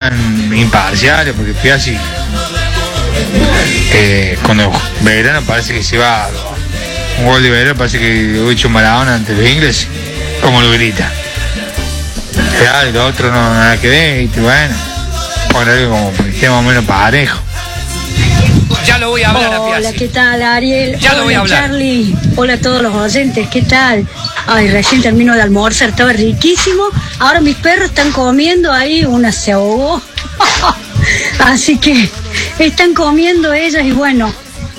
sean imparciales, porque Piazzi, cuando Belgrano parece que se va un gol de Belgrano, parece que lo ha hecho Maradona ante los ingleses, como lo grita. Claro, y lo otro no nada que ver, y bueno, poner algo como que esté más o menos parejo. Ya lo voy a hablar a Piazzi. Hola, ¿qué tal, Ariel? Ya lo voy a hablar. Charlie. Hola a todos los oyentes, ¿qué tal? Ay, recién termino de almorzar, estaba riquísimo. Ahora mis perros están comiendo ahí, una se ahogó. Así que están comiendo ellas y bueno,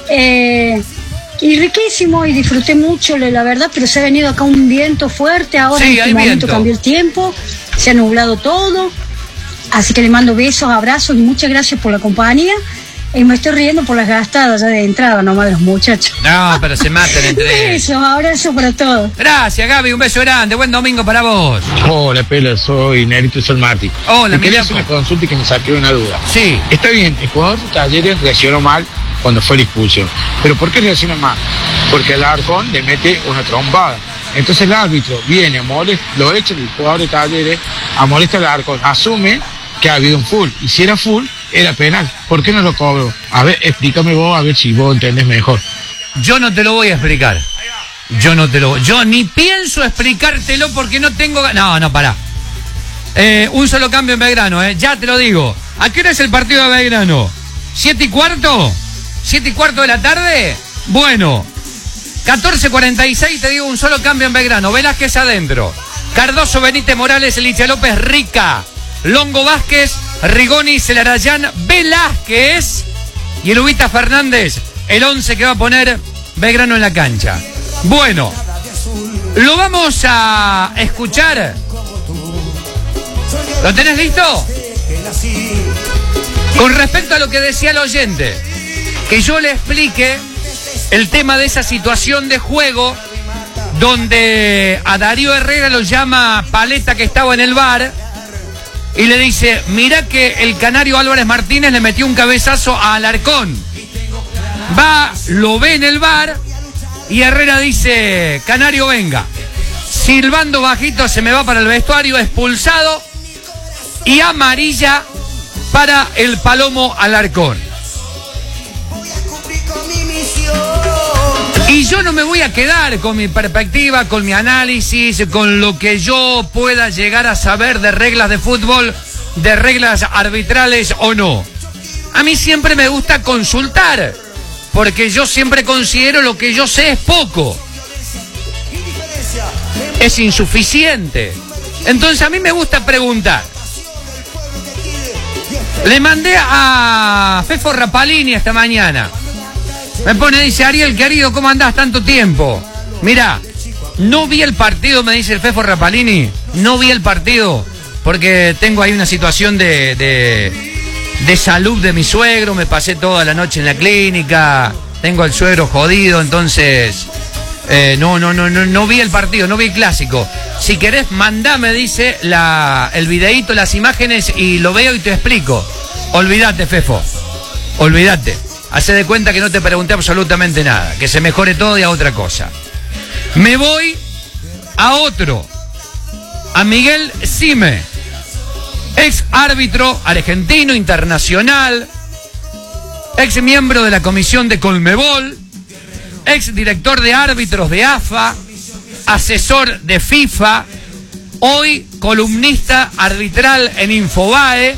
y riquísimo y disfruté mucho, la verdad, pero se ha venido acá un viento fuerte, ahora sí, en este momento cambió el tiempo, se ha nublado todo, así que le mando besos, abrazos y muchas gracias por la compañía. Y me estoy riendo por las gastadas ya de entrada nomás de los muchachos. No, pero se matan entre ellos. Besos, abrazo para todos. Gracias, Gaby, un beso grande, buen domingo para vos. Hola, Pela, soy Nerito Sol Martí. Hola, me quería hacer una consulta y que me saqué una duda. Sí. Está bien, el jugador de Talleres reaccionó mal cuando fue la expulsión. ¿Pero por qué reaccionó mal? Porque el Arcón le mete una trompada. Entonces el árbitro viene a molestar, lo echa el jugador de Talleres, a molestar al Arcón, asume que ha habido un full, y si era full, era penal. ¿Por qué no lo cobró? A ver, explícame vos, a ver si vos entendés mejor. Yo no te lo voy a explicar. Yo ni pienso explicártelo porque no tengo... No, pará. Un solo cambio en Belgrano, ya te lo digo. ¿A qué hora es el partido de Belgrano? ¿7:15? ¿7:15 de la tarde? Bueno, 14:46 te digo un solo cambio en Belgrano. Velázquez adentro. Cardoso, Benítez, Morales, Licha López, Rica, Longo, Vázquez, Rigoni, Celarayán, Velázquez y el Ubita Fernández, el 11 que va a poner Belgrano en la cancha. Bueno, lo vamos a escuchar. ¿Lo tenés listo? Con respecto a lo que decía el oyente, que yo le explique el tema de esa situación de juego donde a Darío Herrera lo llama Paleta, que estaba en el VAR, y le dice, mirá que el canario Álvarez Martínez le metió un cabezazo a Alarcón. Va, lo ve en el VAR y Herrera dice, Canario venga. Silbando bajito se me va para el vestuario, expulsado y amarilla para el Palomo Alarcón. Y yo no me voy a quedar con mi perspectiva, con mi análisis, con lo que yo pueda llegar a saber de reglas de fútbol, de reglas arbitrales o no. A mí siempre me gusta consultar, porque yo siempre considero lo que yo sé es poco. Es insuficiente. Entonces a mí me gusta preguntar. Le mandé a Fefo Rapalini esta mañana. Me pone, dice, Ariel, querido, ¿cómo andás tanto tiempo? Mirá, no vi el partido, me dice el Fefo Rapalini. No vi el partido porque tengo ahí una situación de salud de mi suegro. Me pasé toda la noche en la clínica. Tengo al suegro jodido, entonces... No vi el partido, no vi el clásico. Si querés, mandame, dice, el videíto, las imágenes y lo veo y te explico. Olvídate, Fefo. Olvídate. Hacé de cuenta que no te pregunté absolutamente nada. Que se mejore todo y a otra cosa. Me voy a otro. A Miguel Sime. Ex árbitro argentino, internacional. Ex miembro de la comisión de Conmebol. Ex director de árbitros de AFA. Asesor de FIFA. Hoy columnista arbitral en Infobae.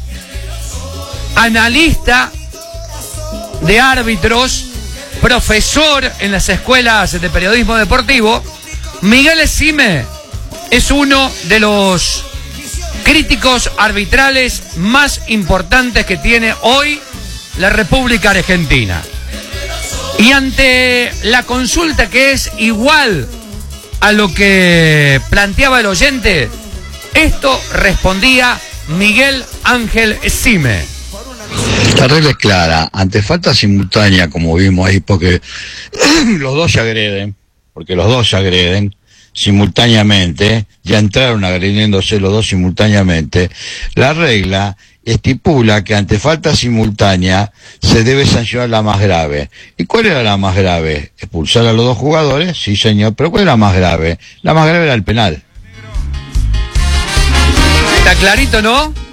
Analista de árbitros, profesor en las escuelas de periodismo deportivo. Miguel Sime es uno de los críticos arbitrales más importantes que tiene hoy la República Argentina. Y ante la consulta, que es igual a lo que planteaba el oyente, esto respondía Miguel Ángel Sime. La regla es clara, ante falta simultánea, como vimos ahí, porque los dos se agreden simultáneamente, ya entraron agrediéndose los dos simultáneamente. La regla estipula que ante falta simultánea se debe sancionar la más grave. ¿Y cuál era la más grave? ¿Expulsar a los dos jugadores? Sí, señor, pero ¿cuál era la más grave? La más grave era el penal. Está clarito, ¿no?